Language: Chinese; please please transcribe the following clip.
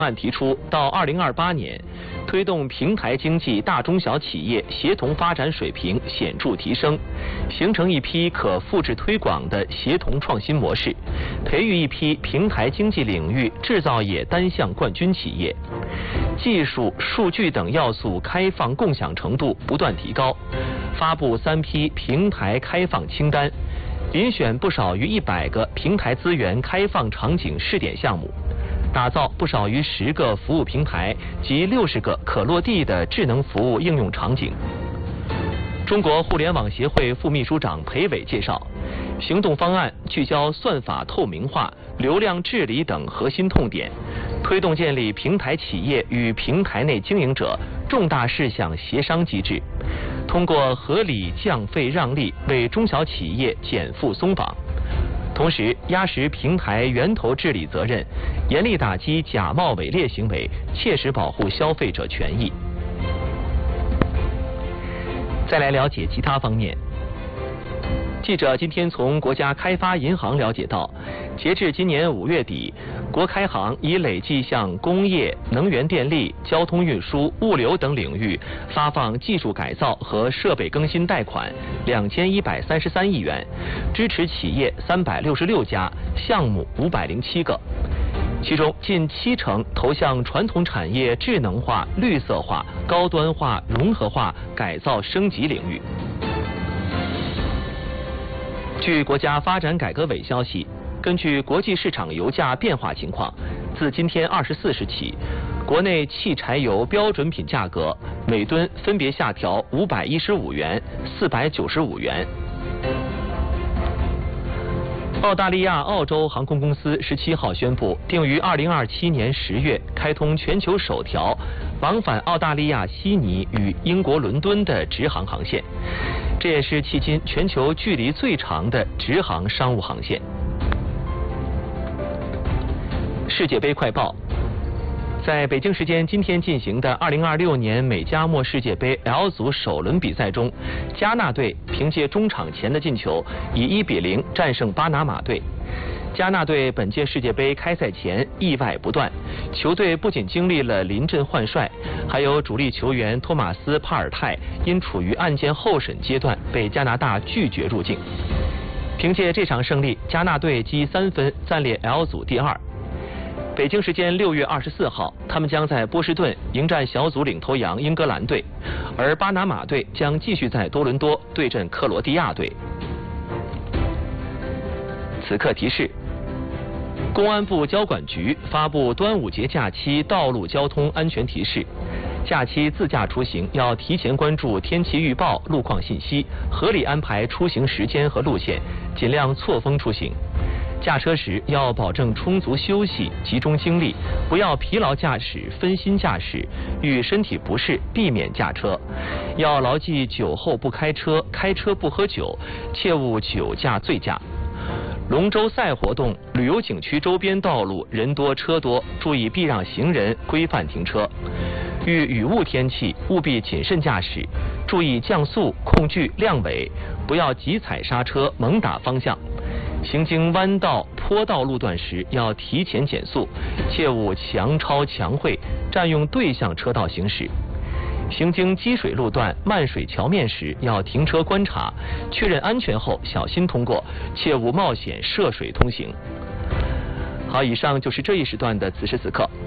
案提出，到2028年，推动平台经济大中小企业协同发展水平显著提升，形成一批可复制推广的协同创新模式，培育一批平台经济领域制造业单项冠军企业。技术、数据等要素开放共享程度不断提高，发布3批平台开放清单，遴选不少于100个平台资源开放场景试点项目。打造不少于10个服务平台及60个可落地的智能服务应用场景。中国互联网协会副秘书长裴伟介绍，行动方案聚焦算法透明化、流量治理等核心痛点，推动建立平台企业与平台内经营者重大事项协商机制，通过合理降费让利为中小企业减负松绑。同时，压实平台源头治理责任，严厉打击假冒伪劣行为，切实保护消费者权益。再来了解其他方面。记者今天从国家开发银行了解到，截至今年5月底，国开行已累计向工业、能源电力、交通运输、物流等领域发放技术改造和设备更新贷款2133亿元，支持企业366家，项目507个。其中近70%投向传统产业智能化、绿色化、高端化、融合化、改造升级领域。据国家发展改革委消息，根据国际市场油价变化情况，自今天24时起，国内汽柴油标准品价格每吨分别下调515元、495元。澳大利亚澳洲航空公司17号宣布，定于2027年10月开通全球首条往返澳大利亚悉尼与英国伦敦的直航航线，这也是迄今全球距离最长的直航商务航线。世界杯快报。在北京时间今天进行的2026年美加墨世界杯 L 组首轮比赛中，加纳队凭借中场前的进球，以1-0战胜巴拿马队。加纳队本届世界杯开赛前意外不断，球队不仅经历了临阵换帅，还有主力球员托马斯·帕尔泰因处于案件候审阶段被加拿大拒绝入境。凭借这场胜利，加纳队积3分暂列 L 组第2。北京时间6月24号，他们将在波士顿迎战小组领头羊英格兰队，而巴拿马队将继续在多伦多对阵克罗地亚队。此刻提示：公安部交管局发布端午节假期道路交通安全提示，假期自驾出行要提前关注天气预报、路况信息，合理安排出行时间和路线，尽量错峰出行。驾车时要保证充足休息，集中精力，不要疲劳驾驶、分心驾驶，遇身体不适避免驾车。要牢记酒后不开车，开车不喝酒，切勿酒驾醉驾。龙舟赛活动，旅游景区周边道路人多车多，注意避让行人，规范停车。遇雨雾天气，务必谨慎驾驶，注意降速、控距、亮尾，不要急踩刹车、猛打方向。行经弯道、坡道路段时，要提前减速，切勿强超强会，占用对向车道行驶。行经积水路段、漫水桥面时，要停车观察，确认安全后小心通过，切勿冒险涉水通行。好，以上就是这一时段的此时此刻。